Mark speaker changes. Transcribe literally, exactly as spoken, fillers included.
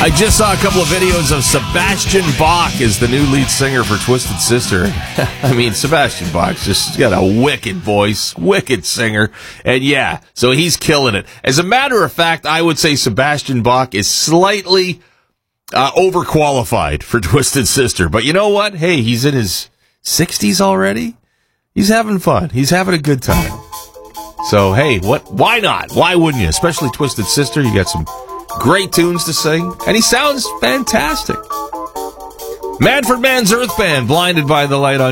Speaker 1: I just saw a couple of videos of Sebastian Bach as the new lead singer for Twisted Sister. I mean, Sebastian Bach's just got a wicked voice, wicked singer. And yeah, so he's killing it. As a matter of fact, I would say Sebastian Bach is slightly uh, overqualified for Twisted Sister. But you know what? Hey, he's in his sixties already. He's having fun. He's having a good time. So, hey, what? Why not? Why wouldn't you? Especially Twisted Sister. You got some great tunes to sing, and he sounds fantastic. Manfred Mann's Earth Band, Blinded by the Light on